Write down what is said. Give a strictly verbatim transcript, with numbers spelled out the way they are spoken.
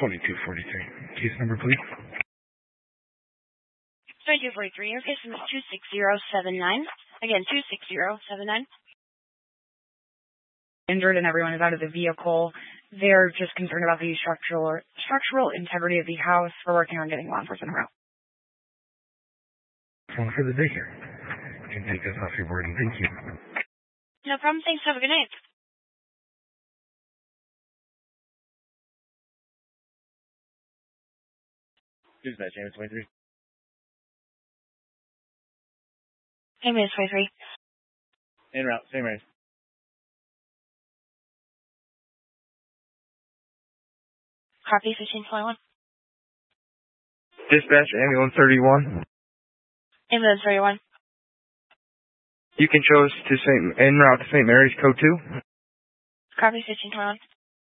twenty-two forty-three. Case number, please. twenty-two forty-three. Your case is two six zero seven nine. Again, two six zero seven nine. Injured and everyone is out of the vehicle. They're just concerned about the structural structural integrity of the house. We're working on getting law enforcement around. One for the day here. You can take this off your board, and thank you. No problem. Thanks. Have a good night. Dispatch, Amos twenty-three. Amos twenty-three. En route, same race. Copy, fifteen twenty-one. Dispatch, ambulance thirty-one. Ambulance thirty-one. You can show us to Saint en route to Saint Mary's, code two. Copy, fifteen twenty-one.